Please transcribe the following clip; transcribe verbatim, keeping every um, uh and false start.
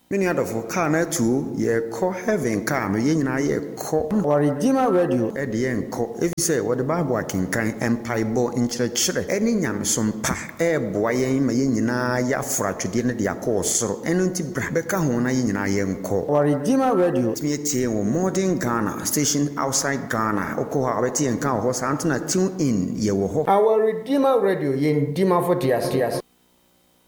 Many other for car na two ye call heaven car no ye nyina ye call Our Redeemer Radio e de ye nko if say what the Bible akenkan empire bo nkyerɛkyerɛ ɛne nyamesom pa e boa yen ma ye nyina ya afra twede ne de akɔ soro ɛno nti bra bɛka ho na ye nyina ye nko. Our Redeemer Radio me tie wo modern Ghana station outside Ghana okɔ ha bɛtie nka ho sa antena tune in ye wo ho. Our Redeemer Radio yen dima for tias tias